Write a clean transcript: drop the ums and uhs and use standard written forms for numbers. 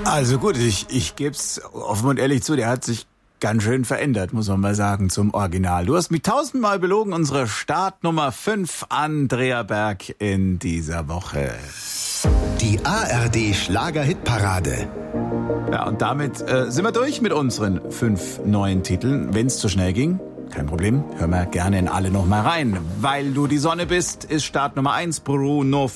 Also gut, ich geb's offen und ehrlich zu, der hat sich ganz schön verändert, muss man mal sagen, zum Original. Du hast mich 1000-mal belogen, unsere Startnummer 5, Andrea Berg in dieser Woche. Die ARD Schlager-Hitparade. Ja, und damit sind wir durch mit unseren 5 neuen Titeln. Wenn's zu schnell ging, kein Problem, hören wir gerne in alle noch mal rein. Weil du die Sonne bist, ist Start Nummer 1 Bruno